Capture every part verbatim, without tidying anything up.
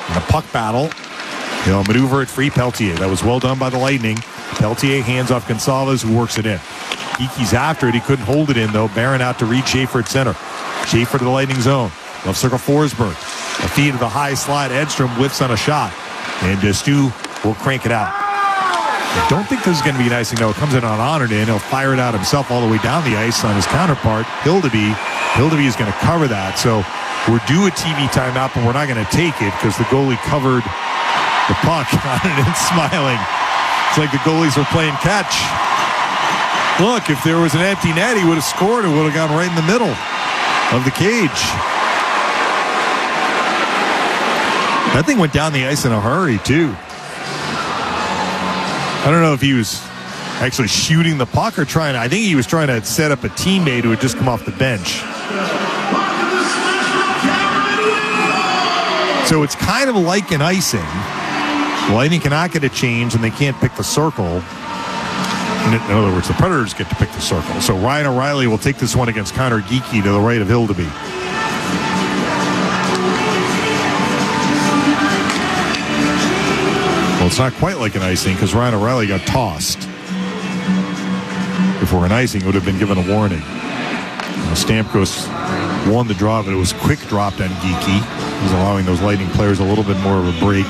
In a puck battle, he'll maneuver it free. Peltier. That was well done by the Lightning. Peltier hands off Gonsalves, who works it in. Geeky's after it. He couldn't hold it in, though. Barron out to read Schaefer at center. Schaefer to the Lightning zone. Left circle Forsberg. A feed to the high slide. Edstrom whiffs on a shot. And uh, Stu will crank it out. I don't think this is going to be an icing, though. It comes in on Honorton. He'll fire it out himself all the way down the ice on his counterpart, Hildeby. Hildeby is going to cover that. So we're due a T V timeout, but we're not going to take it because the goalie covered the puck. Honorton smiling. It's like the goalies were playing catch. Look, if there was an empty net, he would have scored. It would have gone right in the middle of the cage. That thing went down the ice in a hurry, too. I don't know if he was actually shooting the puck or trying to, I think he was trying to set up a teammate who had just come off the bench. So it's kind of like an icing. Lightning cannot get a change and they can't pick the circle. In other words, the Predators get to pick the circle. So Ryan O'Reilly will take this one against Connor Geeky to the right of Hildeby. Well, it's not quite like an icing because Ryan O'Reilly got tossed. If it were an icing, it would have been given a warning. Now, Stamkos won the draw, but it was quick dropped on Geeky. He's allowing those Lightning players a little bit more of a break.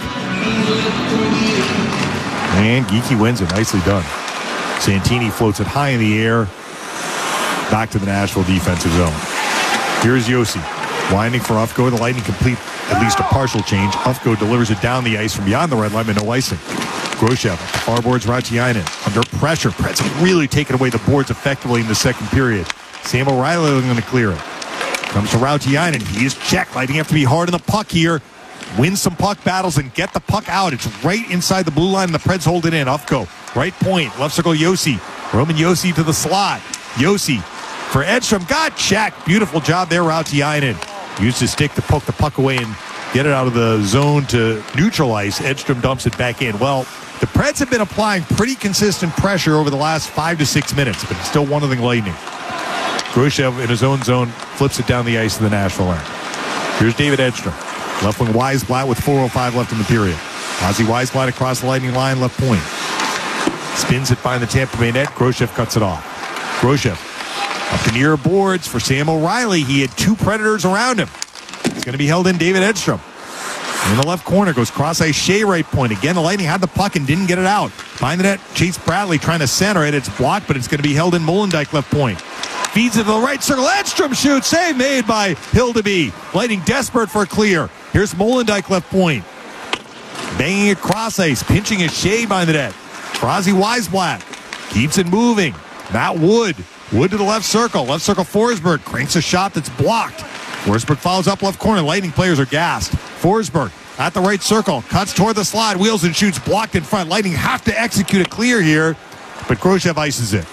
And Geeky wins it. Nicely done. Santini floats it high in the air. Back to the Nashville defensive zone. Here's Josi. Winding for Ufko. The Lightning complete at least a partial change. Ufko delivers it down the ice from beyond the red line, but no icing. Groshev, far boards Rautiainen. Under pressure. Preds have really taken away the boards effectively in the second period. Sam O'Reilly is going to clear it. Comes to Rautiainen. He is checked. Lightning have to be hard on the puck here. Win some puck battles and get the puck out. It's right inside the blue line, and the Preds hold it in. Ufko, right point, left circle Josi. Roman Josi to the slot. Josi for Edstrom. Got checked. Beautiful job there, Rautiainen. Used his stick to poke the puck away and get it out of the zone to neutralize. Edstrom dumps it back in. Well, the Preds have been applying pretty consistent pressure over the last five to six minutes, but it's still one of the Lightning. Groshev in his own zone flips it down the ice to the Nashville end. Here's David Edstrom. Left wing Weisblatt with four oh five left in the period. Ozzy Weisblatt across the Lightning line, left point. Spins it behind the Tampa Bay net. Groshev cuts it off. Groshev up the near boards for Sam O'Reilly. He had two Predators around him. It's going to be held in. David Edstrom. In the left corner goes cross ice Shea right point. Again, the Lightning had the puck and didn't get it out. Behind the net, Chase Bradley trying to center it. It's blocked, but it's going to be held in. Molendyk left point. Feeds it to the right circle. Edstrom shoots. Save made by Hildeby. Lightning desperate for a clear. Here's Molendyk left point. Banging it cross ice. Pinching it Shea behind the net. Ozzy Weisblatt keeps it moving. Matt Wood. Wood to the left circle. Left circle Forsberg cranks a shot that's blocked. Forsberg follows up left corner. Lightning players are gassed. Forsberg at the right circle. Cuts toward the slide. Wheels and shoots. Blocked in front. Lightning have to execute a clear here. But Groshev ices it.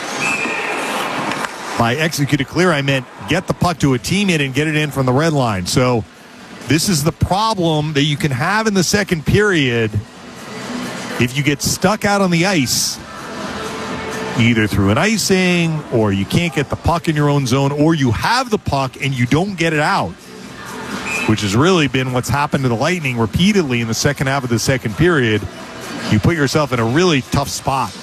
By execute a clear, I meant get the puck to a teammate and get it in from the red line. So this is the problem that you can have in the second period if you get stuck out on the ice, either through an icing or you can't get the puck in your own zone, or you have the puck and you don't get it out, which has really been what's happened to the Lightning repeatedly in the second half of the second period. You put yourself in a really tough spot.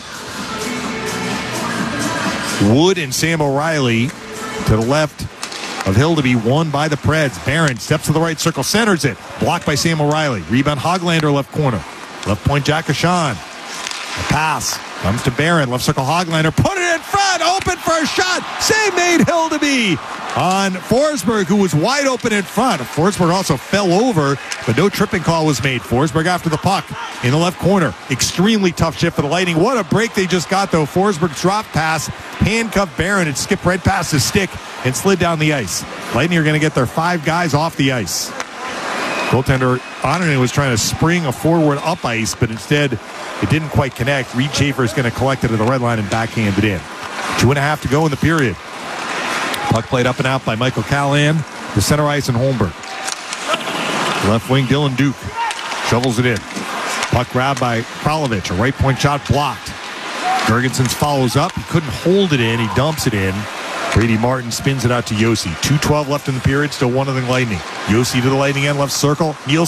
Wood and Sam O'Reilly to the left of Hildeby, won by the Preds. Barron steps to the right circle, centers it. Blocked by Sam O'Reilly. Rebound Hoglander left corner. Left point Jack Ashan. A pass comes to Barron. Left circle Hoglander. Put it in front. Open for a shot. Save made Hildeby on Forsberg, who was wide open in front. Forsberg also fell over, but no tripping call was made. Forsberg after the puck in the left corner. Extremely tough shift for the Lightning. What a break they just got, though. Forsberg drop pass, handcuffed Barron, and skipped right past his stick and slid down the ice. Lightning are going to get their five guys off the ice. Goaltender Honorton was trying to spring a forward up ice, but instead it didn't quite connect. Reed Schaefer is going to collect it at the red line and backhand it in. Two and a half to go in the period. Puck played up and out by Michael Callahan to center ice and Holmberg. Left wing Dylan Duke shovels it in. Puck grabbed by Kralovic. A right point shot blocked. Girgensons follows up. He couldn't hold it in. He dumps it in. Brady Martin spins it out to Josi. two twelve left in the period. Still one of the Lightning. Josi to the Lightning end left circle. Nielsen